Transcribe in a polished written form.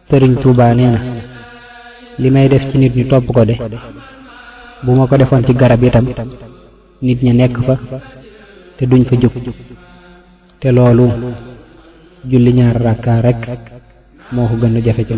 Sëriñ Tuubaa nee na li may def ci nit ñu topp ko de bu ma ko defoon ci garab itam nit ñi nekk fa te duñ fa jóg te loolu julli ñaar rakka rek moo ko gën a jafe ci